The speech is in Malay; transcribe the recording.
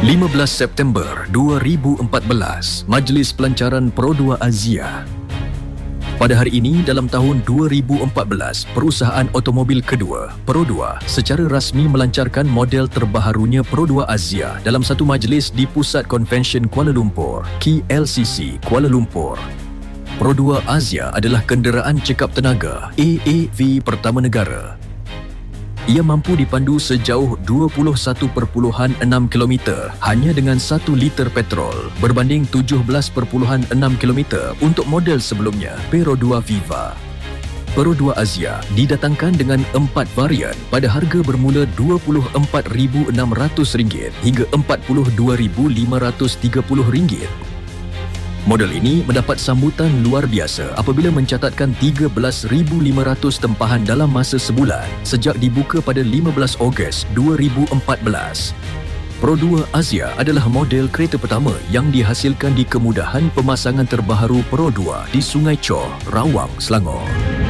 15 September 2014, Majlis Pelancaran Pro 2 Azia. Pada hari ini, dalam tahun 2014, perusahaan automobil kedua, Pro 2, secara rasmi melancarkan model terbaharunya Pro 2 Azia dalam satu majlis di Pusat Convention Kuala Lumpur, KLCC, Kuala Lumpur. Pro 2 Azia adalah kenderaan cekap tenaga AAV pertama negara. Ia mampu dipandu sejauh 21.6 km hanya dengan 1 liter petrol berbanding 17.6 km untuk model sebelumnya, Pro 2 Viva. Pro 2 Azia didatangkan dengan 4 varian pada harga bermula RM24,600 hingga RM42,530. Model ini mendapat sambutan luar biasa apabila mencatatkan 13,500 tempahan dalam masa sebulan sejak dibuka pada 15 Ogos 2014. Pro 2 Azia adalah model kereta pertama yang dihasilkan di kemudahan pemasangan terbaharu Pro 2 di Sungai Chor, Rawang, Selangor.